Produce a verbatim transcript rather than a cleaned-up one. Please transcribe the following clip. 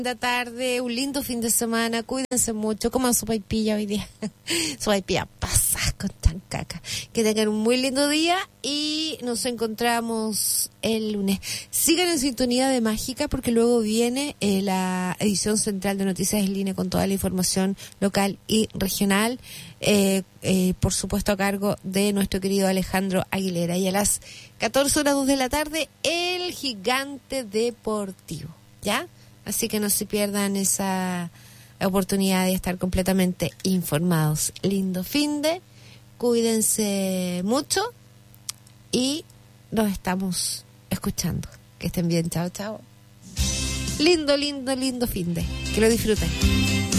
Linda tarde, un lindo fin de semana, cuídense mucho, coman sopaipilla hoy día, sopaipilla pasas con chancaca, que tengan un muy lindo día y nos encontramos el lunes. Sigan en sintonía de Mágica porque luego viene eh, la edición central de Noticias en Línea con toda la información local y regional, eh, eh, por supuesto a cargo de nuestro querido Alejandro Aguilera, y a las catorce horas dos de la tarde, El Gigante Deportivo, ¿ya? Así que no se pierdan esa oportunidad de estar completamente informados. Lindo finde, cuídense mucho y nos estamos escuchando. Que estén bien, chao, chao. Lindo, lindo, lindo finde. Que lo disfruten.